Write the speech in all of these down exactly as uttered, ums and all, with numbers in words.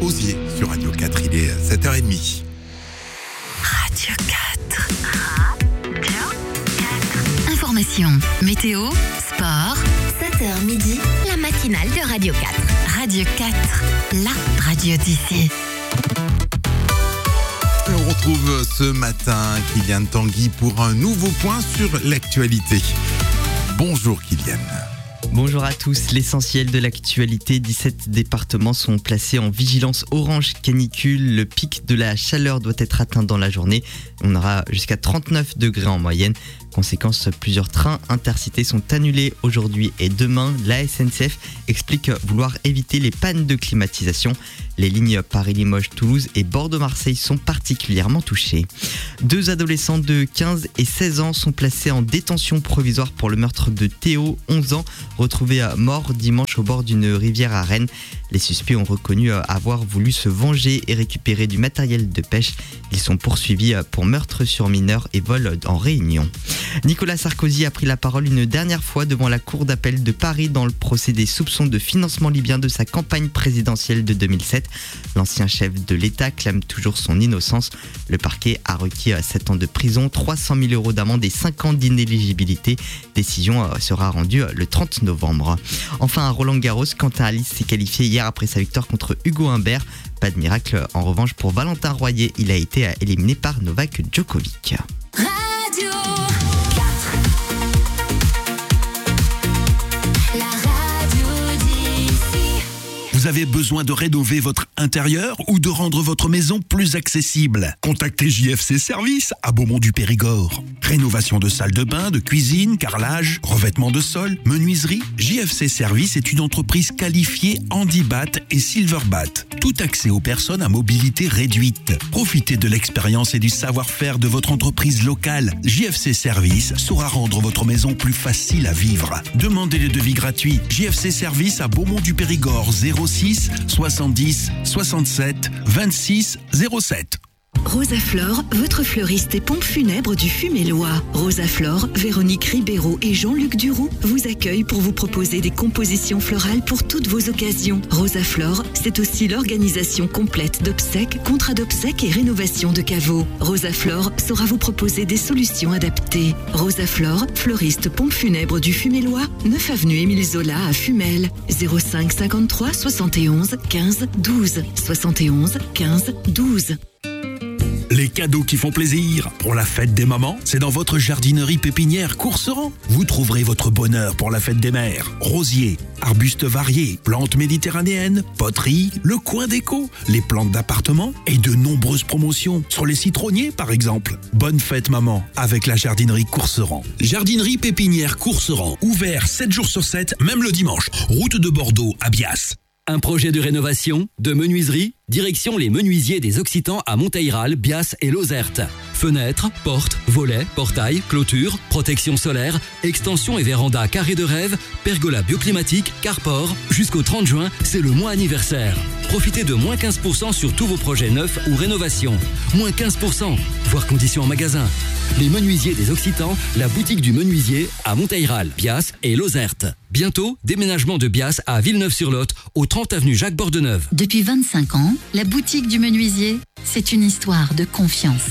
Osier sur Radio quatre, il est sept heures trente. Radio quatre. Radio quatre. Information, météo, sport. sept heures midi, la matinale de Radio quatre. Radio quatre, la radio d'ici. On retrouve ce matin Kylian Tanguy pour un nouveau point sur l'actualité. Bonjour Kylian. Bonjour à tous, l'essentiel de l'actualité, dix-sept départements sont placés en vigilance orange canicule. Le pic de la chaleur doit être atteint dans la journée. On aura jusqu'à trente-neuf degrés en moyenne. Conséquence, plusieurs trains intercités sont annulés aujourd'hui et demain. La S N C F explique vouloir éviter les pannes de climatisation. Les lignes Paris-Limoges-Toulouse et Bordeaux-Marseille sont particulièrement touchées. Deux adolescents de quinze et seize ans sont placés en détention provisoire pour le meurtre de Théo, onze ans, retrouvé mort dimanche au bord d'une rivière à Rennes. Les suspects ont reconnu avoir voulu se venger et récupérer du matériel de pêche. Ils sont poursuivis pour meurtre sur mineur et vol en réunion. Nicolas Sarkozy a pris la parole une dernière fois devant la cour d'appel de Paris dans le procès des soupçons de financement libyen de sa campagne présidentielle de deux mille sept. L'ancien chef de l'État clame toujours son innocence. Le parquet a requis sept ans de prison, trois cent mille euros d'amende et cinq ans d'inéligibilité. Décision sera rendue le trente novembre. Enfin, à Roland Garros, Quentin Halys s'est qualifié hier après sa victoire contre Hugo Humbert. Pas de miracle en revanche pour Valentin Royer, il a été éliminé par Novak Djokovic. Radio quatre. La radio d'ici. Vous avez besoin de rénover votre intérieur ou de rendre votre maison plus accessible? Contactez J F C Service à Beaumont-du-Périgord. Rénovation de salle de bain, de cuisine, carrelage, revêtement de sol, menuiserie. J F C Service est une entreprise qualifiée Handibat et Silverbat. Tout accès aux personnes à mobilité réduite. Profitez de l'expérience et du savoir-faire de votre entreprise locale. J F C Service saura rendre votre maison plus facile à vivre. Demandez le devis gratuit. J F C Service à Beaumont-du-Périgord, zéro six soixante-dix soixante-sept vingt-six zéro sept. Rosaflore, votre fleuriste et pompe funèbre du Fumélois. Rosaflore, Véronique Ribeiro et Jean-Luc Duroux vous accueillent pour vous proposer des compositions florales pour toutes vos occasions. Rosaflore, c'est aussi l'organisation complète d'obsèques, contrats d'obsèques et rénovation de caveaux. Rosaflore saura vous proposer des solutions adaptées. Rosaflore, fleuriste pompe funèbre du Fumélois, neuf avenue Émile Zola à Fumel. zéro cinq cinquante-trois soixante et onze quinze douze. soixante et onze quinze douze. Les cadeaux qui font plaisir pour la fête des mamans, c'est dans votre jardinerie pépinière Courseran. Vous trouverez votre bonheur pour la fête des mères. Rosiers, arbustes variés, plantes méditerranéennes, poteries, le coin déco, les plantes d'appartement et de nombreuses promotions sur les citronniers par exemple. Bonne fête maman avec la jardinerie Courseran. Jardinerie pépinière Courseran, ouvert sept jours sur sept, même le dimanche. Route de Bordeaux à Bias. Un projet de rénovation, de menuiserie, direction les menuisiers des Occitans à Monteïral, Bias et Lozerte. Fenêtres, portes, volets, portails, clôtures, protection solaire, extension et véranda carré de rêve, pergola bioclimatique, carport. Jusqu'au trente juin, c'est le mois anniversaire. Profitez de moins quinze pour cent sur tous vos projets neufs ou rénovations. Moins quinze pour cent, voire conditions en magasin. Les menuisiers des Occitans, la boutique du menuisier à Monteïral, Bias et Lozerte. Bientôt, déménagement de Bias à Villeneuve-sur-Lot, au trente avenue Jacques Bordeneuve. Depuis vingt-cinq ans, la boutique du menuisier, c'est une histoire de confiance.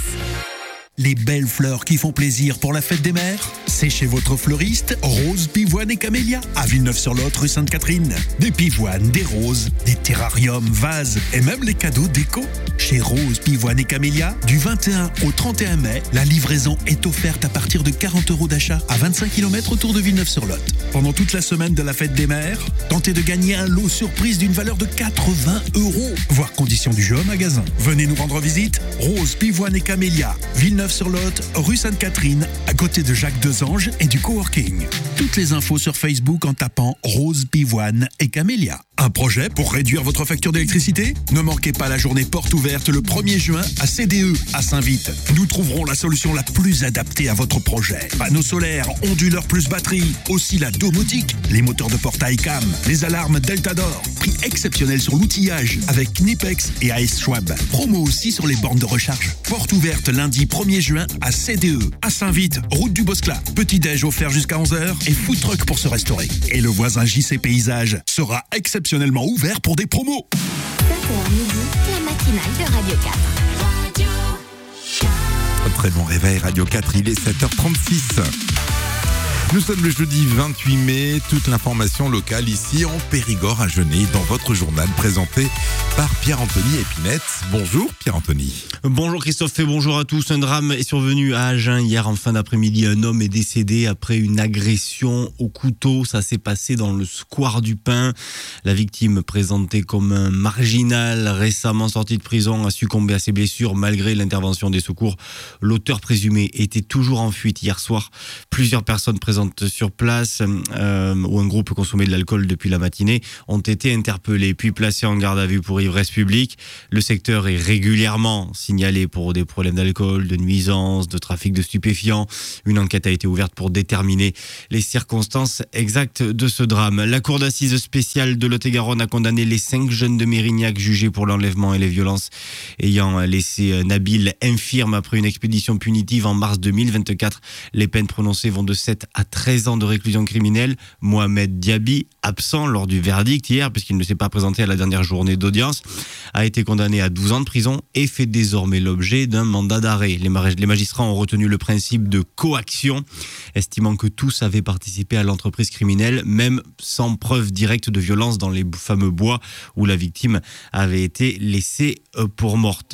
Les belles fleurs qui font plaisir pour la fête des mères, c'est chez votre fleuriste Rose, Pivoine et Camélia à Villeneuve-sur-Lot, rue Sainte-Catherine. Des pivoines, des roses, des terrariums, vases et même les cadeaux déco. Chez Rose, Pivoine et Camélia, du vingt et un au trente et un mai, la livraison est offerte à partir de quarante euros d'achat à vingt-cinq kilomètres autour de Villeneuve-sur-Lot. Pendant toute la semaine de la fête des mères, tentez de gagner un lot surprise d'une valeur de quatre-vingts euros. Voir conditions du jeu au magasin. Venez nous rendre visite. Rose, Pivoine et Camélia, Villeneuve-sur-Lot, rue Sainte-Catherine, à côté de Jacques Desanges et du coworking. Toutes les infos sur Facebook en tapant Rose, Pivoine et Camélia. Un projet pour réduire votre facture d'électricité? Ne manquez pas la journée porte ouverte le premier juin à C D E à Saint-Vite. Nous trouverons la solution la plus adaptée à votre projet. Panneaux solaires, onduleurs plus batterie, aussi la domotique, les moteurs de portail C A M, les alarmes Deltador. Prix exceptionnel sur l'outillage avec Knipex et A S Schwab. Promo aussi sur les bornes de recharge. Porte ouverte lundi premier premier juin à C D E, à Saint-Vite, route du Bosclat. Petit-déj offert jusqu'à onze heures et food truck pour se restaurer. Et le voisin J C Paysage sera exceptionnellement ouvert pour des promos. sept heures midi, la matinale de Radio quatre. Très bon réveil, Radio quatre, il est sept heures trente-six. Nous sommes le jeudi vingt-huit mai, toute l'information locale ici en Périgord à Genêt dans votre journal présenté par Pierre-Anthony Épinette. Bonjour Pierre-Anthony. Bonjour Christophe et bonjour à tous. Un drame est survenu à Agen hier en fin d'après-midi. Un homme est décédé après une agression au couteau. Ça s'est passé dans le square du Pin. La victime, présentée comme un marginal récemment sorti de prison, a succombé à ses blessures malgré l'intervention des secours. L'auteur présumé était toujours en fuite hier soir. Plusieurs personnes présentes sur place euh, où un groupe consommait de l'alcool depuis la matinée ont été interpellés puis placés en garde à vue pour ivresse publique. Le secteur est régulièrement signalé pour des problèmes d'alcool, de nuisances, de trafic de stupéfiants. Une enquête a été ouverte pour déterminer les circonstances exactes de ce drame. La cour d'assises spéciale de Lot-et-Garonne a condamné les cinq jeunes de Mérignac jugés pour l'enlèvement et les violences ayant laissé Nabil infirme après une expédition punitive en mars deux mille vingt-quatre. Les peines prononcées vont de sept à treize ans de réclusion criminelle. Mohamed Diaby, absent lors du verdict hier puisqu'il ne s'est pas présenté à la dernière journée d'audience, a été condamné à douze ans de prison et fait désormais l'objet d'un mandat d'arrêt. Les magistrats ont retenu le principe de coaction, estimant que tous avaient participé à l'entreprise criminelle, même sans preuve directe de violence dans les fameux bois où la victime avait été laissée pour morte.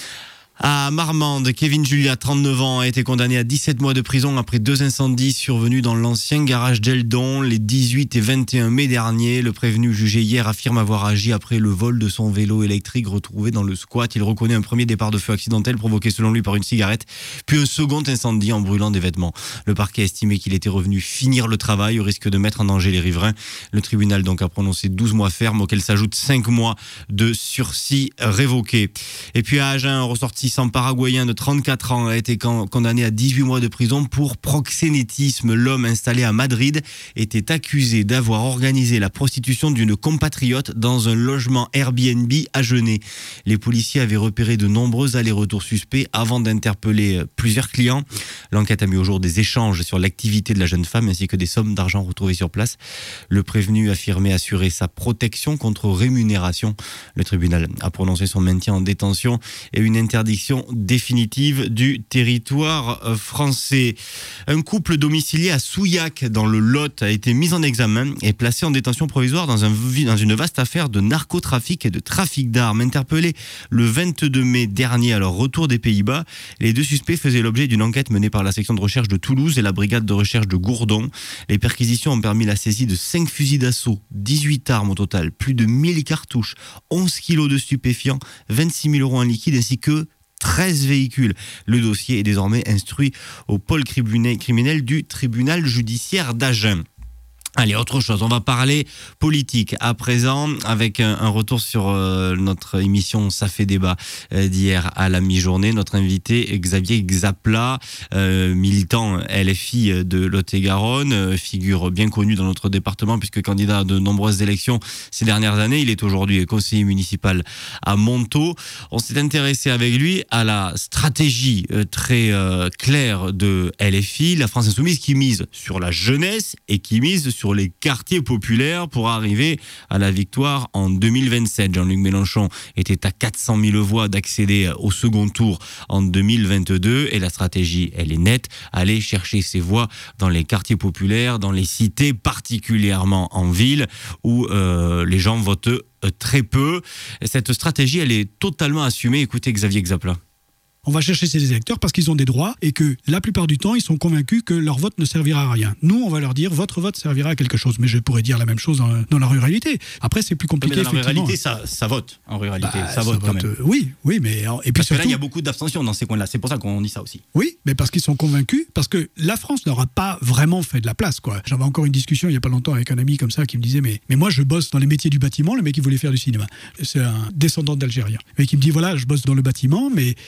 À Marmande, Kevin Julia, trente-neuf ans, a été condamné à dix-sept mois de prison après deux incendies survenus dans l'ancien garage d'Eldon les dix-huit et vingt et un mai dernier. Le prévenu jugé hier affirme avoir agi après le vol de son vélo électrique retrouvé dans le squat. Il reconnaît un premier départ de feu accidentel provoqué selon lui par une cigarette, puis un second incendie en brûlant des vêtements. Le parquet a estimé qu'il était revenu finir le travail au risque de mettre en danger les riverains. Le tribunal donc a prononcé douze mois ferme auxquels s'ajoutent cinq mois de sursis révoqués. Et puis à Agen, un ressortissant paraguayen de trente-quatre ans a été condamné à dix-huit mois de prison pour proxénétisme. L'homme installé à Madrid était accusé d'avoir organisé la prostitution d'une compatriote dans un logement Airbnb à Genêt. Les policiers avaient repéré de nombreux allers-retours suspects avant d'interpeller plusieurs clients. L'enquête a mis au jour des échanges sur l'activité de la jeune femme ainsi que des sommes d'argent retrouvées sur place. Le prévenu affirmait assurer sa protection contre rémunération. Le tribunal a prononcé son maintien en détention et une interdiction définitive du territoire français. Un couple domicilié à Souillac dans le Lot a été mis en examen et placé en détention provisoire dans, un, dans une vaste affaire de narcotrafic et de trafic d'armes. Interpellés le vingt-deux mai dernier à leur retour des Pays-Bas, les deux suspects faisaient l'objet d'une enquête menée par la section de recherche de Toulouse et la brigade de recherche de Gourdon. Les perquisitions ont permis la saisie de cinq fusils d'assaut, dix-huit armes au total, plus de mille cartouches, onze kilos de stupéfiants, vingt-six mille euros en liquide ainsi que treize véhicules. Le dossier est désormais instruit au pôle criminel du tribunal judiciaire d'Agen. Allez, autre chose, on va parler politique à présent avec un, un retour sur euh, notre émission Ça fait débat euh, d'hier à la mi-journée. Notre invité Xavier Xapla, euh, militant L F I de Lot-et-Garonne, euh, figure bien connue dans notre département puisque candidat à de nombreuses élections ces dernières années. Il est aujourd'hui conseiller municipal à Montaut. On s'est intéressé avec lui à la stratégie euh, très euh, claire de L F I, la France Insoumise, qui mise sur la jeunesse et qui mise sur sur les quartiers populaires pour arriver à la victoire en deux mille vingt-sept. Jean-Luc Mélenchon était à quatre cent mille voix d'accéder au second tour en deux mille vingt-deux et la stratégie, elle est nette, aller chercher ses voix dans les quartiers populaires, dans les cités, particulièrement en ville où euh, les gens votent très peu. Cette stratégie, elle est totalement assumée. Écoutez Xavier Xapla. On va chercher ces électeurs parce qu'ils ont des droits et que la plupart du temps, ils sont convaincus que leur vote ne servira à rien. Nous, on va leur dire, votre vote servira à quelque chose. Mais je pourrais dire la même chose dans, dans la ruralité. Après, c'est plus compliqué. Mais dans la ruralité, ça, ça vote. En ruralité, bah, ça, ça vote quand même. Euh, oui, oui, mais... Et puis parce surtout, que là, il y a beaucoup d'abstention dans ces coins-là. C'est pour ça qu'on dit ça aussi. Oui, mais parce qu'ils sont convaincus, parce que la France n'aura pas vraiment fait de la place, quoi. J'avais encore une discussion il n'y a pas longtemps avec un ami comme ça qui me disait, mais, mais moi, je bosse dans les métiers du bâtiment. Le mec, il voulait faire du cinéma. C'est un descendant d'Algérien. Mais qui me dit, voilà, je bosse dans le bâtiment, mais je taffe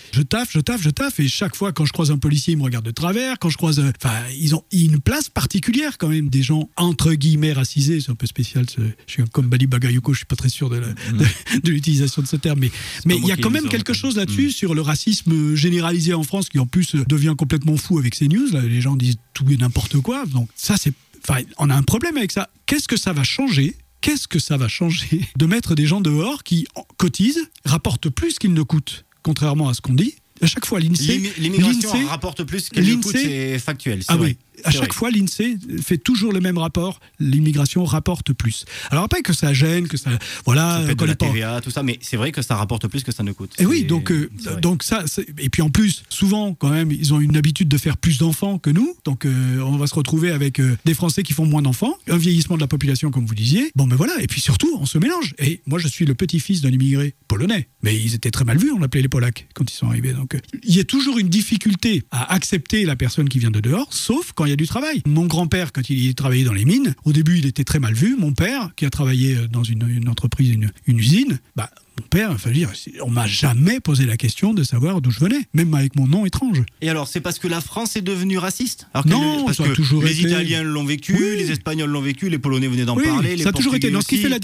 taffe, je taffe, je taffe, et chaque fois quand je croise un policier, il me regarde de travers. Quand je croise, enfin, ils ont une place particulière quand même, des gens entre guillemets racisés. C'est un peu spécial. Ce, je suis comme Bali Bagayoko, je suis pas très sûr de, la, de, de l'utilisation de ce terme, mais mais il y a quand même quelque chose là-dessus mmh. sur le racisme généralisé en France qui en plus devient complètement fou avec ces news. Là, les gens disent tout et n'importe quoi. Donc ça, c'est, enfin, on a un problème avec ça. Qu'est-ce que ça va changer? Qu'est-ce que ça va changer de mettre des gens dehors qui cotisent, rapportent plus qu'ils ne coûtent, contrairement à ce qu'on dit? À chaque fois, l'INSEE... L'immigration l'INSEE, rapporte plus qu'elle ne coûte, c'est factuel. C'est ah vrai. oui, à c'est chaque vrai. fois, l'INSEE fait toujours le même rapport. L'immigration rapporte plus. Alors après, que ça gêne, que ça... Voilà, ça fait de la pas... T V A, tout ça, mais c'est vrai que ça rapporte plus que ça ne coûte. Et oui, donc, euh, donc ça... C'est... Et puis en plus, souvent, quand même, ils ont une habitude de faire plus d'enfants que nous. Donc euh, on va se retrouver avec euh, des Français qui font moins d'enfants, un vieillissement de la population, comme vous disiez. Bon, mais voilà. Et puis surtout, on se mélange. Et moi, je suis le petit-fils d'un immigré polonais. Mais ils étaient très mal vus, on appelait les Polacs, quand ils sont arrivés. Donc euh, il y a toujours une difficulté à accepter la personne qui vient de dehors, sauf quand il y a du travail. Mon grand-père, quand il travaillait dans les mines, au début, il était très mal vu. Mon père, qui a travaillé dans une, une entreprise, une, une usine, bah, mon père, enfin, dire, on m'a jamais posé la question de savoir d'où je venais, même avec mon nom étrange. Et alors, c'est parce que la France est devenue raciste? Alors Non, le, parce ça a que toujours les été... Italiens l'ont vécu, oui. Les Espagnols l'ont vécu, les Polonais venaient d'en oui, parler, les ça a toujours été. Portugais Non, ce qui aussi. fait la